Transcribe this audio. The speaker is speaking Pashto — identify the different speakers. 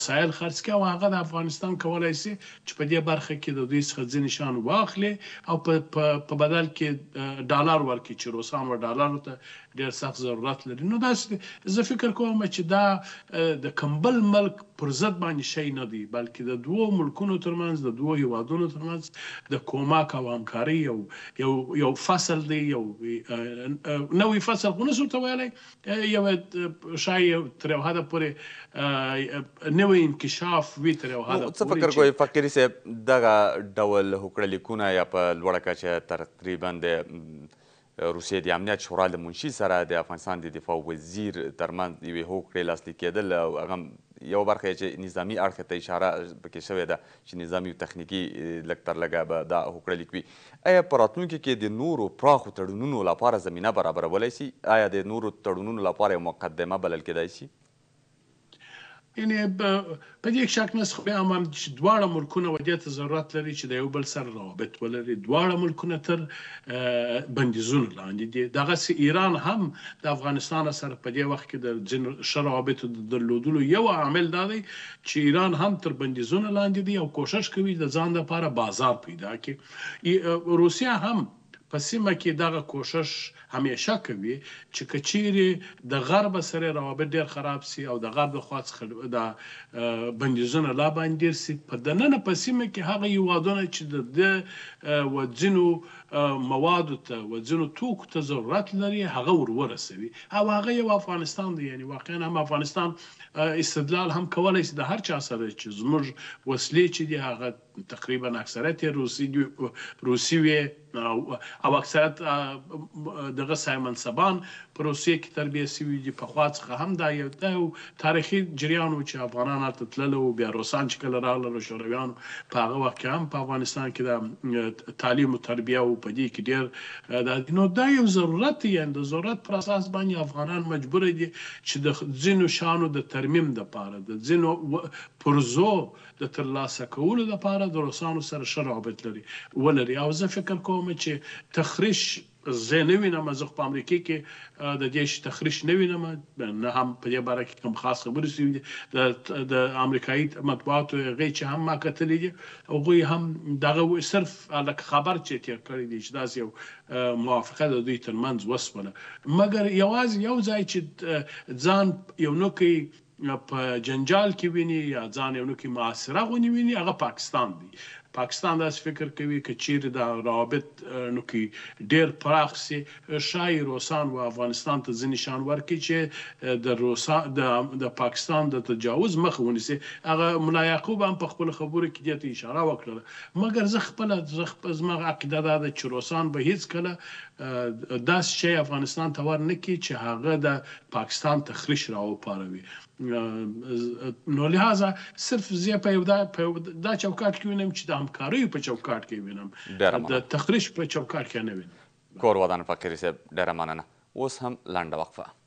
Speaker 1: وسایل خرڅ کړي او هغه د افغانستان کولی شي چې په دې برخه کې د دوی څخه ځینې شیان واخلي او په بدل کې ډالر ورکړي چې روسان و ډالرو ته ډېر سخت ضرورت لري. نو داسې زه فکر کوم چې دا د کمبل ملک پر ضد باندې شی نه دی، بلکې د دوو ملکونو ترمنځ د دوو هیوادونو ترمنځ د کومک او همکارۍ یو فصل دی، یو نوی فصل خو نسو ته ویلی، یو ښایي تر یو حده پورې نوی انکشاف وي تر یو حده پورې.
Speaker 2: څه فکر کوئ فقیري صاحب دغه ډول هوکړه لیکونه یا په لوړه کچه تقریبا د روسیې د امنیت شورا له منشي سره د افغانستان د دفاع وزیر ترمنځ یوې هوکړې لاسلیک کېدل او هغه یو برخه یې چې نظامي اړخ ته اشاره پکې شوې ده چې نظامي او تخنیکي لږ تر لږه به دا هوکړه لیک وي. آیا په راتلونکي کې د نورو پراخو تړونونو لپاره زمینه برابرولی شي؟ آیا د نورو تړونونو لپاره یو مقدمه بلل کېدای شي؟
Speaker 1: یعنې په دې شک نشته، خو بیا هم چې دواړه ملکونه دې ته ضرورت لري چې د یو بل سره روابط ولري. دواړه ملکونه تر بندیزونو لاندې دي. دغسې ایران هم د افغانستان سره په دې وخت کې د ځینو ښه روابطو د درلودلو یو عامل دا دی چې ایران هم تر بندیزونو لاندې دی او کوشش کوي د ځان لپاره بازار پیدا کړي. روسیه هم په سیمه کې دغه کوشش همیشه کوي چې که چیرې د غرب سره روابط ډېر خراب سي او د غرب لخوا څخه د بندیزونه لا باندې ډېر سي، په دننه په سیمه کې هغه هیوادونه چې د و ځینو موادو ته و ځینو توکو ته ضرورت لري هغه ورسوي او هغه یو افغانستان دی. یعنې واقعا هم افغانستان استدلال هم کولی شي د هر چا سره چې زموږ وسلې چې دي هغه تقریبا اکثریت یې روسي وي او اکثریت دغه سایمنسبان په روسیې کې تربیه شوي دي. پخوا څخه هم دا یو تاریخي جریان و چې افغانان هلته تلله و بیا روسان چې کله راغلل شورویانو په هغه وخت کې هم په افغانستان کې د تعلیم و تربیه و په دې کې ډېر نو دا یو ضرورت دی. یعنې د ضرورت پر اساس باندې افغانان مجبوره دي چې د ځینو شیانو د ترمیم دپاره د ځینو پرزو د ترلاسه کولو دپاره د روسانو سره ښه روابط ولري. او زه فکر کوم چې تخریش زه نه وینم، زه په امریکا کې د دې تخریش نه وینم، نه هم په دې باره کې کوم خاص خبرې شوي دي. د امریکایي مطبوعاتو هغې چې هم ما کتلي دي هغوی هم دغه صرف لکه خبر چې تېر کړی دی چې داسې یو موافقه د دوی ترمنځ وسوله، مګر یوازې یو ځای چې ځان یو نوکی په جنجال کې ویني یا ځان یو نوکي معاصره غونې ویني هغه پاکستان دی. پاکستان داسې فکر کوي که چیرې دا روابط نوکي ډېر پراخ سي ښایي روسان و افغانستان ته ځینې شیان ورکړي چې د پاکستان د تجاوز مخه ونیسي. هغه ملا یعقوب هم په خپلو خبرو کې دې ته اشاره وکړله، مګر زه زما عقیده دا ده چې روسان به هیڅکله داسې شی افغانستان ته ور نه کړي چې هغه د پاکستان تخریش راوپاروي. نو لهذا صرف زه په دا چوکاټ کې وینم چې د همکاریو په چوکاټ کې وینم، د تخریش په چوکاټ کې نه وینم.
Speaker 2: کور ودان فقیري صاحب ډېره مننه. اوس هم لنډه وقفه.